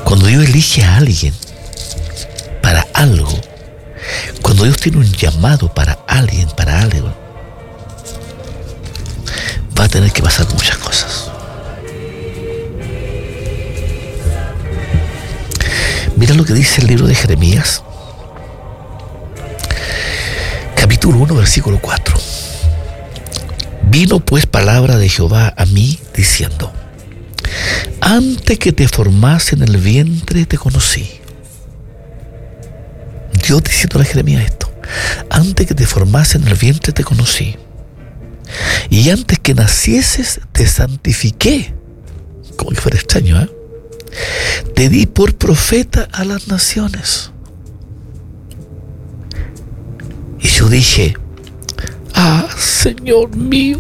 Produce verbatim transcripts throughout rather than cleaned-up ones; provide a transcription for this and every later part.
Cuando Dios elige a alguien para algo, cuando Dios tiene un llamado para alguien, para algo, va a tener que pasar muchas cosas. Mira lo que dice el libro de Jeremías, capítulo uno, versículo cuatro. Vino pues palabra de Jehová a mí diciendo: antes que te formase en el vientre te conocí. Dios diciendo a Jeremías esto: antes que te formase en el vientre te conocí, y antes que nacieses te santifiqué. Como que fuera extraño, ¿eh? Te di por profeta a las naciones. Y yo dije: ah, Señor mío,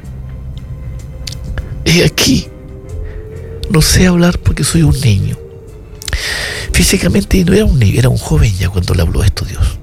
he aquí, no sé hablar porque soy un niño. Físicamente no era un niño, era un joven ya cuando le habló esto Dios.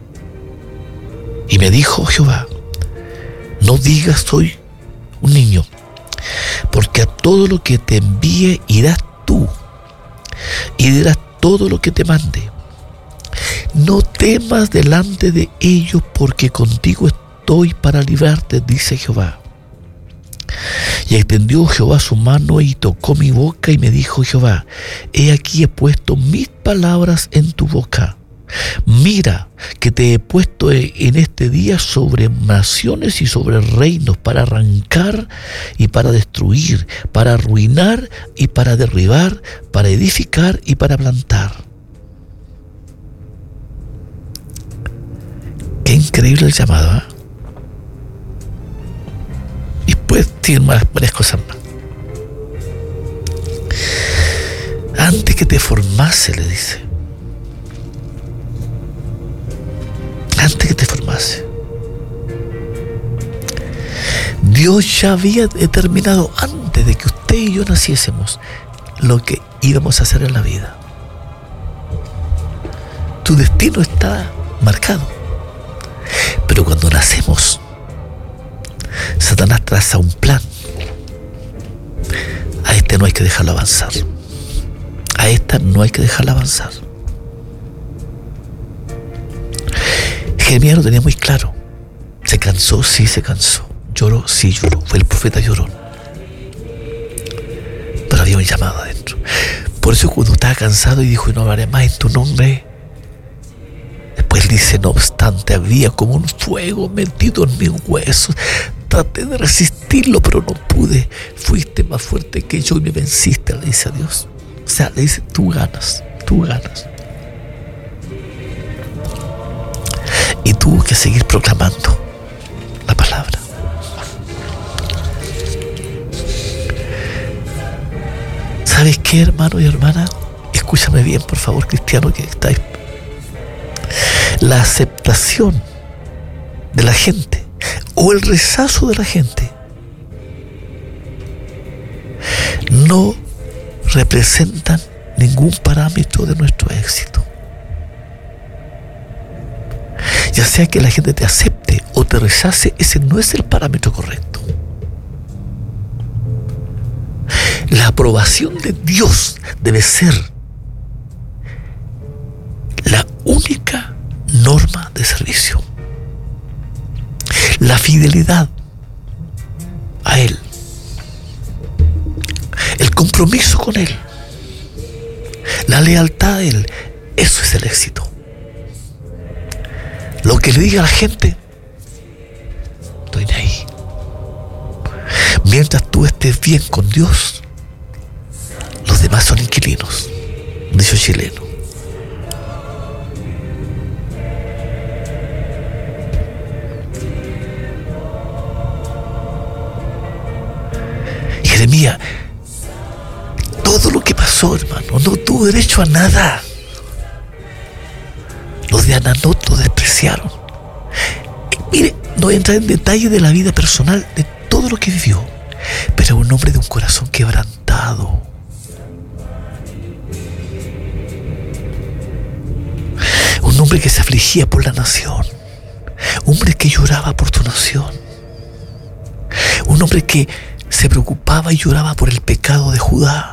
Y me dijo Jehová: no digas soy un niño, porque a todo lo que te envíe irás tú, y dirás todo lo que te mande. No temas delante de ellos, porque contigo estoy para librarte, dice Jehová. Y extendió Jehová su mano y tocó mi boca, y me dijo Jehová: he aquí he puesto mis palabras en tu boca. Mira que te he puesto en este día sobre naciones y sobre reinos, para arrancar y para destruir, para arruinar y para derribar, para edificar y para plantar. Qué increíble el llamado, ¿eh? Y después tiene más, varias cosas más. Antes que te formase, le dice. Antes que te formase. Dios ya había determinado antes de que usted y yo naciésemos lo que íbamos a hacer en la vida. Tu destino está marcado. Pero cuando nacemos, Satanás traza un plan. A este no hay que dejarlo avanzar. A esta no hay que dejarla avanzar. Jeremías lo tenía muy claro. Se cansó, sí se cansó. Lloró, sí lloró. Fue el profeta llorón. Pero había un llamado adentro. Por eso cuando estaba cansado y dijo: no hablaré más en tu nombre. Después dice: no obstante, había como un fuego metido en mis huesos. Traté de resistirlo, pero no pude. Fuiste más fuerte que yo y me venciste, le dice a Dios. O sea, le dice: tú ganas, tú ganas. Y tuvo que seguir proclamando la palabra. ¿Sabes qué, hermano y hermana? Escúchame bien, por favor, cristiano que estáis. La aceptación de la gente o el rechazo de la gente no representan ningún parámetro de nuestro éxito. Ya sea que la gente te acepte o te rechace, ese no es el parámetro correcto. La aprobación de Dios debe ser la única norma de servicio. La fidelidad a Él, el compromiso con Él, la lealtad a Él, eso es el éxito. Lo que le diga a la gente, estoy de ahí. Mientras tú estés bien con Dios, los demás son inquilinos, dice chileno. Jeremías, todo lo que pasó, hermano, no tuvo derecho a nada. Los de Ananot lo despreciaron. Y mire, no voy a entrar en detalle de la vida personal, de todo lo que vivió, pero un hombre de un corazón quebrantado. Un hombre que se afligía por la nación. Un hombre que lloraba por tu nación. Un hombre que se preocupaba y lloraba por el pecado de Judá.